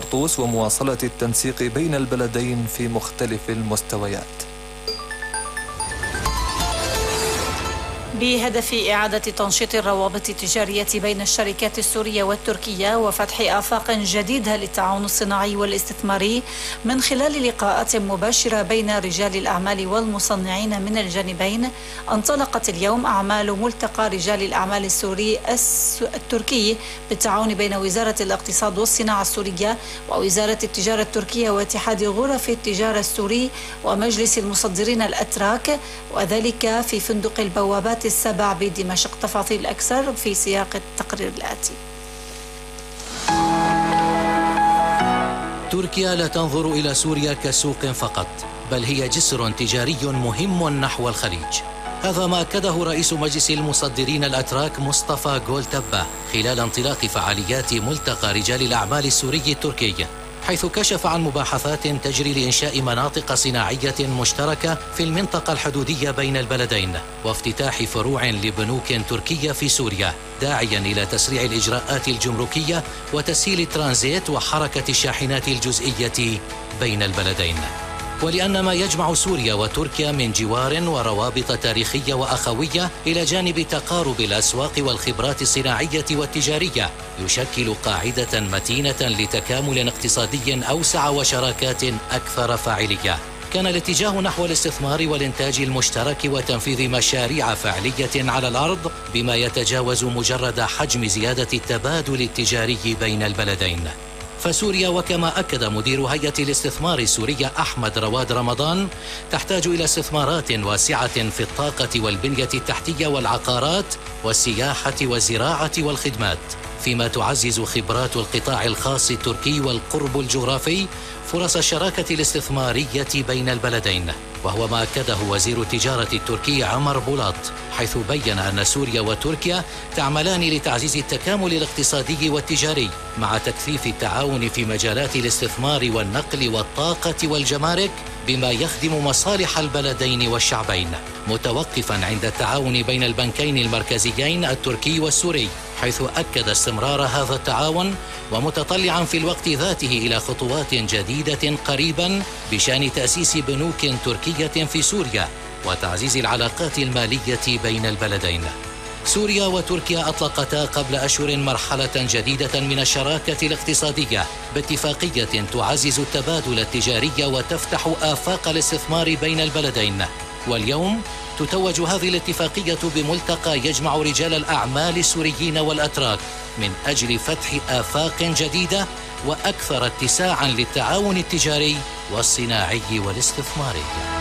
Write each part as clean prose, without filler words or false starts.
طرطوس ومواصلة التنسيق بين البلدين في مختلف المستويات. بهدف إعادة تنشيط الروابط التجارية بين الشركات السورية والتركية وفتح آفاق جديدة للتعاون الصناعي والاستثماري من خلال لقاءات مباشرة بين رجال الأعمال والمصنعين من الجانبين، انطلقت اليوم أعمال ملتقى رجال الأعمال السوري التركي بالتعاون بين وزارة الاقتصاد والصناعة السورية ووزارة التجارة التركية واتحاد غرف التجارة السوري ومجلس المصدرين الأتراك، وذلك في فندق البوابات السبع بدمشق. تفاصيل أكثر في سياق التقرير الآتي. تركيا لا تنظر إلى سوريا كسوق فقط، بل هي جسر تجاري مهم نحو الخليج. هذا ما أكده رئيس مجلس المصدرين الأتراك مصطفى جولتبة خلال انطلاق فعاليات ملتقى رجال الأعمال السوري التركي، حيث كشف عن مباحثات تجري لإنشاء مناطق صناعية مشتركة في المنطقة الحدودية بين البلدين وافتتاح فروع لبنوك تركية في سوريا، داعيا إلى تسريع الإجراءات الجمركية وتسهيل الترانزيت وحركة الشاحنات الجزئية بين البلدين. ولأن ما يجمع سوريا وتركيا من جوار وروابط تاريخية وأخوية إلى جانب تقارب الأسواق والخبرات الصناعية والتجارية يشكل قاعدة متينة لتكامل اقتصادي أوسع وشراكات أكثر فاعلية. كان الاتجاه نحو الاستثمار والإنتاج المشترك وتنفيذ مشاريع فعلية على الأرض بما يتجاوز مجرد حجم زيادة التبادل التجاري بين البلدين. فسوريا، وكما أكد مدير هيئة الاستثمار السورية أحمد رواد رمضان، تحتاج إلى استثمارات واسعة في الطاقة والبنية التحتية والعقارات والسياحة والزراعة والخدمات، فيما تعزز خبرات القطاع الخاص التركي والقرب الجغرافي فرص الشراكة الاستثمارية بين البلدين. وهو ما أكده وزير التجارة التركي عمر بولاط، حيث بين أن سوريا وتركيا تعملان لتعزيز التكامل الاقتصادي والتجاري مع تكثيف التعاون في مجالات الاستثمار والنقل والطاقة والجمارك بما يخدم مصالح البلدين والشعبين، متوقفا عند التعاون بين البنكين المركزيين التركي والسوري، حيث أكد استمرار هذا التعاون ومتطلعا في الوقت ذاته إلى خطوات جديدة قريبا بشأن تأسيس بنوك تركية في سوريا وتعزيز العلاقات المالية بين البلدين. سوريا وتركيا أطلقتا قبل أشهر مرحلة جديدة من الشراكة الاقتصادية باتفاقية تعزز التبادل التجاري وتفتح آفاق الاستثمار بين البلدين. واليوم تتوج هذه الاتفاقية بملتقى يجمع رجال الأعمال السوريين والأتراك من أجل فتح آفاق جديدة وأكثر اتساعا للتعاون التجاري والصناعي والاستثماري.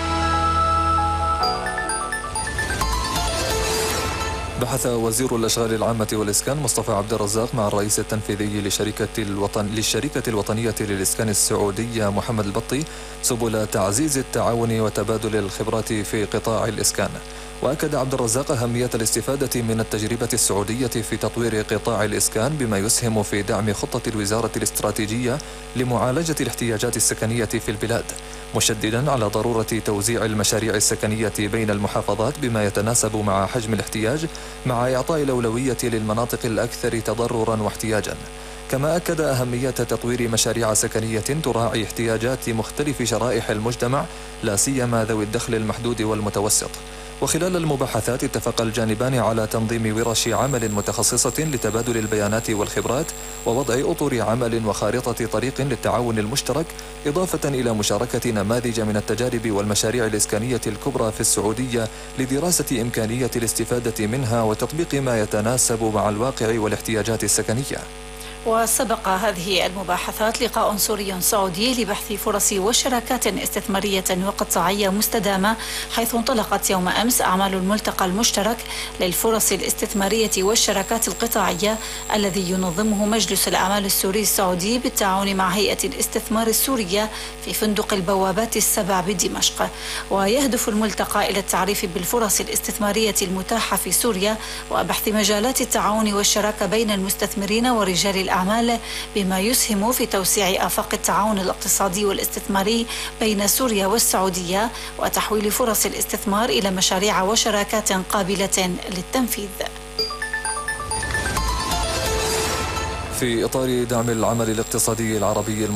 بحث وزير الأشغال العامة والإسكان مصطفى عبد الرزاق مع الرئيس التنفيذي للشركة الوطنية للإسكان السعودية محمد البطي سبل تعزيز التعاون وتبادل الخبرات في قطاع الإسكان. وأكد عبد الرزاق أهمية الاستفادة من التجربة السعودية في تطوير قطاع الإسكان بما يسهم في دعم خطة الوزارة الاستراتيجية لمعالجة الاحتياجات السكنية في البلاد، مشددا على ضرورة توزيع المشاريع السكنية بين المحافظات بما يتناسب مع حجم الاحتياج، مع إعطاء الأولوية للمناطق الأكثر تضررا واحتياجا. كما أكد أهمية تطوير مشاريع سكنية تراعي احتياجات مختلف شرائح المجتمع لا سيما ذوي الدخل المحدود والمتوسط. وخلال المباحثات اتفق الجانبان على تنظيم ورش عمل متخصصة لتبادل البيانات والخبرات ووضع أطر عمل وخارطة طريق للتعاون المشترك، إضافة إلى مشاركة نماذج من التجارب والمشاريع الإسكانية الكبرى في السعودية لدراسة إمكانية الاستفادة منها وتطبيق ما يتناسب مع الواقع والاحتياجات السكنية. وسبق هذه المباحثات لقاء سوري سعودي لبحث فرص وشراكات استثمارية وقطاعية مستدامة، حيث انطلقت يوم أمس أعمال الملتقى المشترك للفرص الاستثمارية والشراكات القطاعية الذي ينظمه مجلس الأعمال السوري السعودي بالتعاون مع هيئة الاستثمار السورية في فندق البوابات السبع بدمشق. ويهدف الملتقى إلى التعريف بالفرص الاستثمارية المتاحة في سوريا وبحث مجالات التعاون والشراكة بين المستثمرين ورجال الأعمال بما يسهم في توسيع آفاق التعاون الاقتصادي والاستثماري بين سوريا والسعودية وتحويل فرص الاستثمار إلى مشاريع وشراكات قابلة للتنفيذ. في إطار دعم العمل الاقتصادي العربي